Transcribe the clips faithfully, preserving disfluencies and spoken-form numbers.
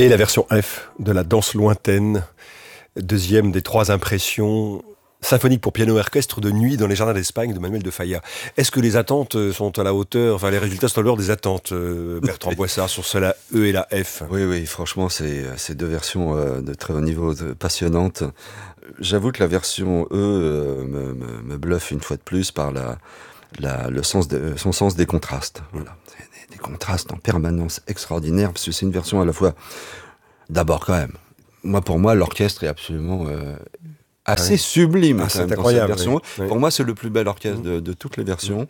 Et la version F de la danse lointaine, deuxième des trois impressions symphoniques pour piano et orchestre de nuit dans les jardins d'Espagne de Manuel de Falla. Est-ce que les attentes sont à la hauteur, enfin les résultats sont à l'heure des attentes, Bertrand Boissard, sur cela E et la F? Oui, oui, franchement, c'est, c'est deux versions euh, de très haut niveau, de, passionnantes. J'avoue que la version E euh, me, me, me bluffe une fois de plus par la, la, le sens de, son sens des contrastes. Voilà. C'est des, des contrastes en permanence extraordinaires, parce que c'est une version à la fois, d'abord quand même, moi pour moi l'orchestre est absolument euh, assez oui. sublime ah, quand même, dans cette version. Oui. Oui. Pour moi c'est le plus bel orchestre de, de toutes les versions,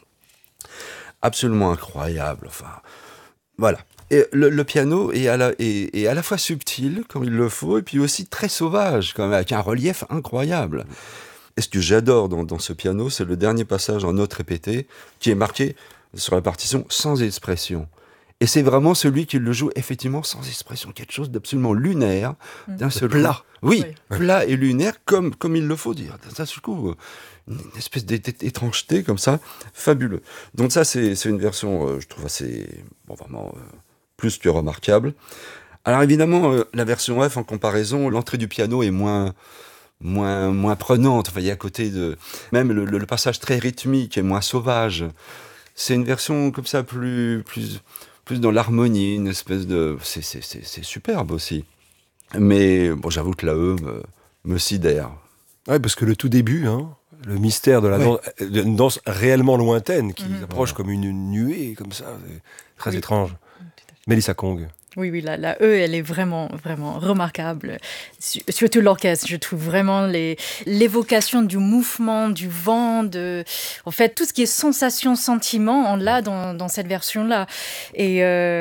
absolument incroyable. Enfin, voilà. Et le, le piano est à, la, est, est à la fois subtil, comme il le faut, et puis aussi très sauvage, quand même, avec un relief incroyable. Et ce que j'adore dans, dans ce piano, c'est le dernier passage en notes répétées, qui est marqué sur la partition sans expression. Et c'est vraiment celui qui le joue effectivement sans expression, quelque chose d'absolument lunaire, mmh. d'un seul plat. Oui, oui, plat et lunaire, comme, comme il le faut dire. D'un seul coup, une espèce d'étrangeté comme ça, fabuleux. Donc ça, c'est, c'est une version, euh, je trouve assez, bon, vraiment... Euh, plus que remarquable. Alors évidemment, euh, la version F, en comparaison, l'entrée du piano est moins, moins, moins prenante. Enfin, il y a à côté de... Même le, le, le passage très rythmique est moins sauvage. C'est une version comme ça, plus, plus, plus dans l'harmonie, une espèce de... C'est, c'est, c'est, c'est superbe aussi. Mais bon, j'avoue que la E me, me sidère. Oui, parce que le tout début, hein, le mystère de la ouais. danse, une danse réellement lointaine, qui mmh. approche voilà. comme une nuée, comme ça, c'est très oui. étrange. Mélissa Kong. Oui, oui, la, la E, elle est vraiment, vraiment remarquable. Surtout l'orchestre, je trouve vraiment les, l'évocation du mouvement, du vent, de, en fait, tout ce qui est sensation, sentiment, on l'a dans, dans cette version-là. Et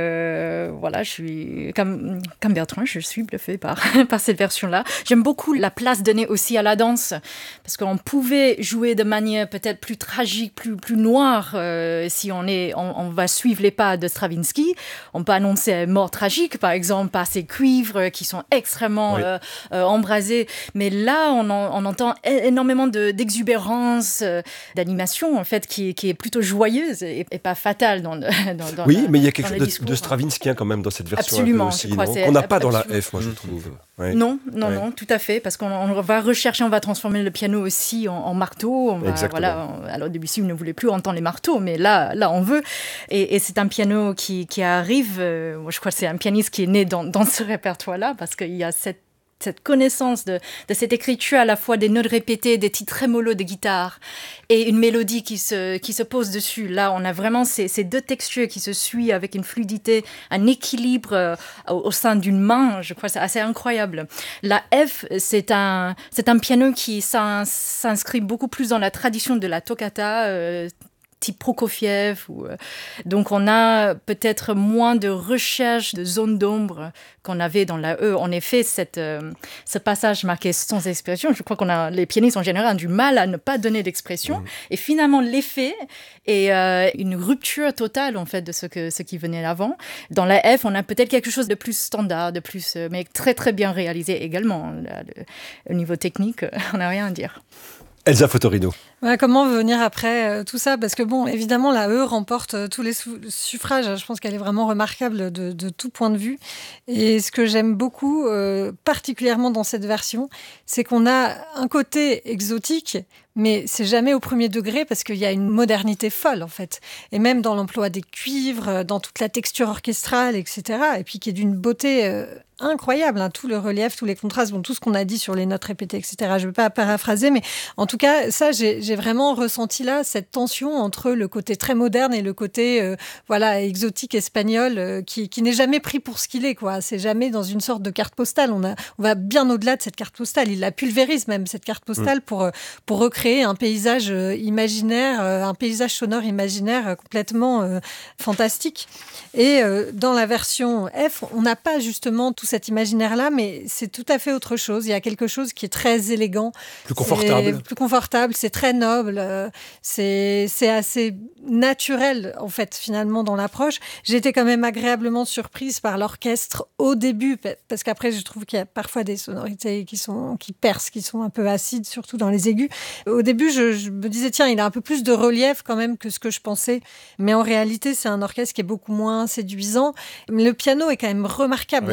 euh, voilà, je suis, comme, comme Bertrand, je suis bluffée par, par cette version-là. J'aime beaucoup la place donnée aussi à la danse, parce qu'on pouvait jouer de manière peut-être plus tragique, plus, plus noire, euh, si on, est, on, on va suivre les pas de Stravinsky. On peut annoncer mort tragique, par exemple, par ces cuivres qui sont extrêmement oui. euh, euh, embrasés. Mais là, on, en, on entend énormément de, d'exubérance, euh, d'animation, en fait, qui, qui est plutôt joyeuse et, et pas fatale dans, dans, dans Oui, la, mais il y a quelque chose de, de Stravinskien quand même dans cette version. Absolument, aussi, je crois. Non C'est qu'on n'a pas absolument. Dans la F, moi, je trouve. Oui. Non, non, oui. non, tout à fait, parce qu'on on va rechercher, on va transformer le piano aussi en, en marteau. On va, voilà, on, alors Debussy ne voulait plus entendre les marteaux, mais là, là on veut. Et, et c'est un piano qui, qui arrive, euh, moi, je crois que c'est un pianiste qui est né dans, dans ce répertoire-là, parce qu'il y a cette cette connaissance de, de cette écriture, à la fois des notes répétées, des petits trémolos de guitare et une mélodie qui se, qui se pose dessus. Là, on a vraiment ces, ces deux textures qui se suivent avec une fluidité, un équilibre euh, au, au sein d'une main. Je crois que c'est assez incroyable. La F, c'est un, c'est un piano qui s'inscrit beaucoup plus dans la tradition de la toccata, euh, type Prokofiev. Ou, euh, donc, on a peut-être moins de recherche de zones d'ombre qu'on avait dans la E. En effet, cette, euh, ce passage marqué sans expression, je crois qu'on a, les pianistes en général ont du mal à ne pas donner d'expression. Mmh. Et finalement, l'effet est euh, une rupture totale, en fait, de ce, que, ce qui venait avant. Dans la F, on a peut-être quelque chose de plus standard, de plus, euh, mais très, très bien réalisé également. Là, le, au niveau technique, on n'a rien à dire. Elsa Fotorino. Ouais, comment venir après euh, tout ça ? Parce que bon, évidemment, la E remporte euh, tous les sou- suffrages. Je pense qu'elle est vraiment remarquable de, de tout point de vue. Et ce que j'aime beaucoup, euh, particulièrement dans cette version, c'est qu'on a un côté exotique, mais c'est jamais au premier degré parce qu'il y a une modernité folle, en fait. Et même dans l'emploi des cuivres, dans toute la texture orchestrale, et cetera. Et puis qui est d'une beauté euh, incroyable, hein, tout le relief, tous les contrastes, bon, tout ce qu'on a dit sur les notes répétées, et cetera. Je ne veux pas paraphraser, mais en tout cas, ça, j'ai, j'ai vraiment ressenti là cette tension entre le côté très moderne et le côté euh, voilà, exotique espagnol euh, qui, qui n'est jamais pris pour ce qu'il est, quoi. C'est jamais dans une sorte de carte postale. On, a, on va bien au-delà de cette carte postale. Il la pulvérise même, cette carte postale, mmh. pour, pour recréer un paysage euh, imaginaire, euh, un paysage sonore imaginaire euh, complètement euh, fantastique. Et euh, dans la version F, on n'a pas justement tout cet imaginaire-là, mais c'est tout à fait autre chose. Il y a quelque chose qui est très élégant. Plus confortable. C'est plus confortable, c'est très noble, euh, c'est, c'est assez naturel, en fait, finalement, dans l'approche. J'ai été quand même agréablement surprise par l'orchestre au début, parce qu'après, je trouve qu'il y a parfois des sonorités qui, sont, qui percent, qui sont un peu acides, surtout dans les aigus. Au début, je, je me disais, tiens, il a un peu plus de relief quand même que ce que je pensais. Mais en réalité, c'est un orchestre qui est beaucoup moins séduisant. Le piano est quand même remarquable. Oui. Hein, c'est,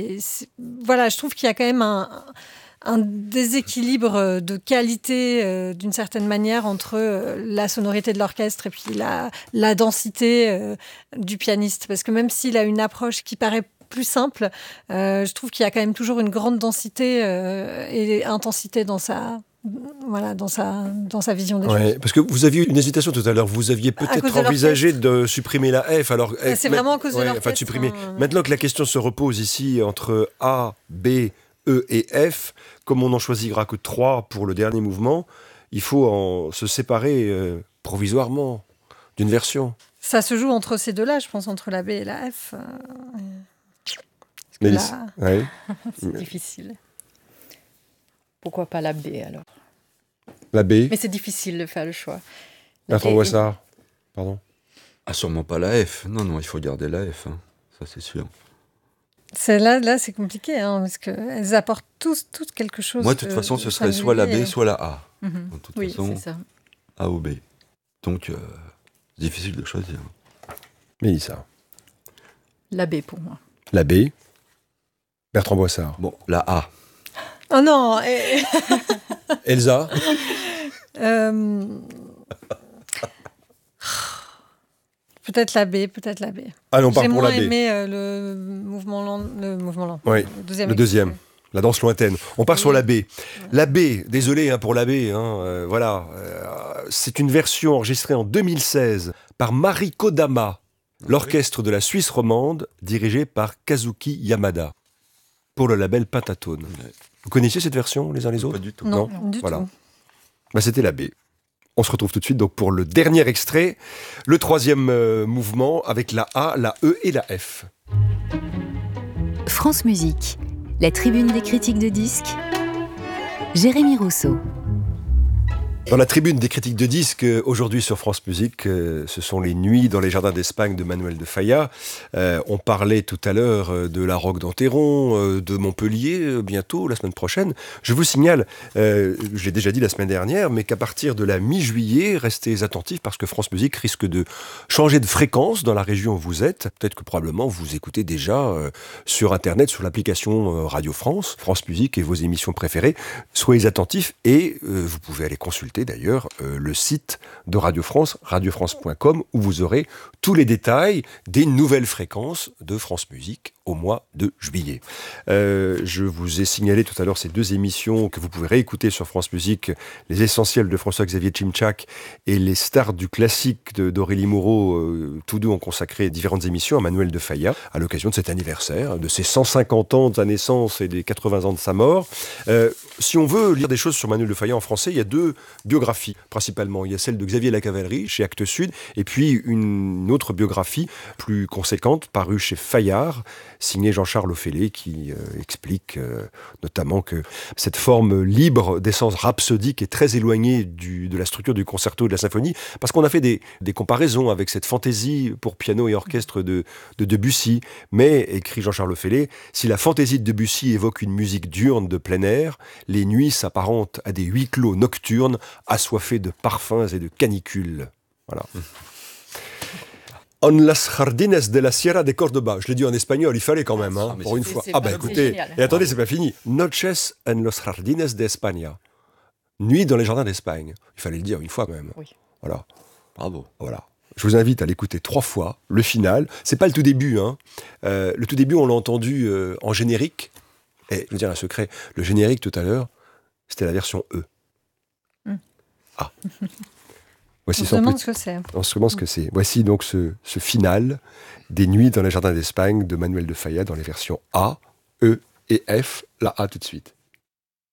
c'est, c'est, voilà, je trouve qu'il y a quand même un, un déséquilibre de qualité, euh, d'une certaine manière, entre euh, la sonorité de l'orchestre et puis la, la densité euh, du pianiste. Parce que même s'il a une approche qui paraît plus simple, euh, je trouve qu'il y a quand même toujours une grande densité euh, et intensité dans sa... Voilà, dans sa, dans sa vision des ouais, choses. parce que vous aviez une hésitation tout à l'heure. Vous aviez peut-être envisagé de supprimer la F. Alors, F, c'est vraiment à cause ouais, de l'orchestre. Enfin, de supprimer. Hein. Maintenant que la question se repose ici entre A, B, E et F, comme on n'en choisira que trois pour le dernier mouvement, il faut en se séparer euh, provisoirement d'une version. Ça se joue entre ces deux-là, je pense, entre la B et la F. Euh... Mais la... ouais. C'est difficile. Pourquoi pas la B alors? La B. Mais c'est difficile de faire le choix. Bertrand Boissard, pardon. Ah, sûrement pas la F. Non, non, il faut garder la F. Hein. Ça, c'est sûr. C'est là, là, c'est compliqué, hein, parce qu'elles apportent tous, toutes quelque chose. Moi, de toute de, façon, ce serait soit la B, soit la A. Mm-hmm. De toute oui, façon, c'est ça. A ou B. Donc, euh, c'est difficile de choisir. Mélissa. La B pour moi. La B. Bertrand Boissard. Bon, la A. Oh non et... Elsa euh... Peut-être la B, peut-être la B. Ah non, pas pour la B. J'ai moins aimé euh, le mouvement lent. Le, mouvement lent. Oui, le deuxième. Le deuxième. La danse lointaine. On part oui. sur la B. La B, désolé hein, pour la B, hein, euh, voilà. Euh, c'est une version enregistrée en deux mille seize par Mari Kodama, l'orchestre de la Suisse romande, dirigé par Kazuki Yamada, pour le label Pentatone. Ouais. Vous connaissiez cette version, les uns les autres? Pas du tout. Non, non du voilà. tout. Bah, c'était la B. On se retrouve tout de suite donc, pour le dernier extrait, le troisième euh, mouvement avec la A, la E et la F. France Musique, la tribune des critiques de disques, Jérémy Rousseau. Dans la tribune des critiques de disques, aujourd'hui sur France Musique, euh, ce sont les Nuits dans les jardins d'Espagne de Manuel de Falla. Euh, on parlait tout à l'heure euh, de la Roque d'Enterron, euh, de Montpellier, euh, bientôt, la semaine prochaine. Je vous signale, euh, je l'ai déjà dit la semaine dernière, mais qu'à partir de la mi-juillet, restez attentifs parce que France Musique risque de changer de fréquence dans la région où vous êtes. Peut-être que probablement vous écoutez déjà euh, sur Internet, sur l'application euh, Radio France, France Musique et vos émissions préférées. Soyez attentifs et euh, vous pouvez aller consulter d'ailleurs euh, le site de Radio France, radio france point com, où vous aurez tous les détails des nouvelles fréquences de France Musique au mois de juillet. Euh, je vous ai signalé tout à l'heure ces deux émissions que vous pouvez réécouter sur France Musique, les essentiels de François-Xavier Tchimtchak et les stars du classique de, d'Aurélie Moreau. Euh, tous deux ont consacré différentes émissions à Manuel de Falla à l'occasion de cet anniversaire, de ses cent cinquante ans de sa naissance et des quatre-vingts ans de sa mort. Euh, si on veut lire des choses sur Manuel de Falla en français, il y a deux biographies principalement. Il y a celle de Xavier Lacavalerie chez Actes Sud et puis une autre biographie plus conséquente parue chez Fayard, signé Jean-Charles Ophélet, qui euh, explique euh, notamment que cette forme libre d'essence rhapsodique est très éloignée du, de la structure du concerto et de la symphonie, parce qu'on a fait des, des comparaisons avec cette fantaisie pour piano et orchestre de, de Debussy. Mais, écrit Jean-Charles Ophélet, si la fantaisie de Debussy évoque une musique diurne de plein air, les nuits s'apparentent à des huis clos nocturnes assoiffés de parfums et de canicules. Voilà. En las jardines de la Sierra de Córdoba. Je l'ai dit en espagnol, il fallait quand même, hein, pour une fois. Ah ben écoutez, et attendez, c'est pas fini. Noches en los jardines de España. Nuit dans les jardins d'Espagne. Il fallait le dire une fois quand même. Oui. Voilà. Bravo. Voilà. Je vous invite à l'écouter trois fois, le final. C'est pas le tout début, hein. Euh, le tout début, on l'a entendu euh, en générique. Et je veux dire un secret, le générique tout à l'heure, c'était la version E. Mm. Ah. Voici on se demande ce que c'est. On se demande ce que c'est. Voici donc ce, ce final des Nuits dans les jardins d'Espagne de Manuel de Falla dans les versions A, E et F. La A tout de suite.